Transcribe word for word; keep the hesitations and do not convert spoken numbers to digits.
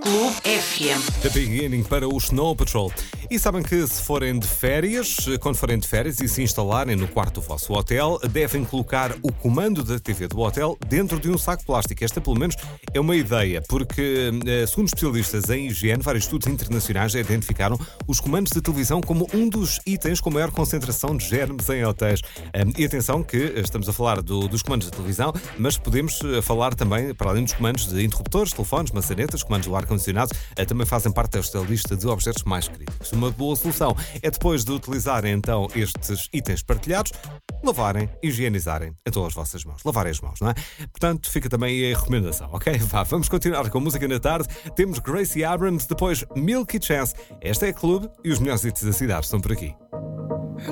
Clube F M. The Beginning para o Snow Patrol. E sabem que se forem de férias, quando forem de férias e se instalarem no quarto do vosso hotel, devem colocar o comando da T V do hotel dentro de um saco plástico. Esta, pelo menos, é uma ideia, porque, segundo especialistas em higiene, vários estudos internacionais já identificaram os comandos de televisão como um dos itens com maior concentração de germes em hotéis. E atenção que estamos a falar do, dos comandos de televisão, mas podemos falar também, para além dos comandos de interruptores, telefones, maçanetas, comandos do ar-condicionado, também fazem parte desta lista de objetos mais críticos. Uma boa solução é, depois de utilizarem então estes itens partilhados, lavarem, higienizarem então as vossas mãos. Lavarem as mãos, não é? Portanto, fica também a recomendação, ok? Vá, vamos continuar com música na tarde. Temos Gracie Abrams, depois Milky Chance. Esta é a Clube e os melhores hits da cidade estão por aqui.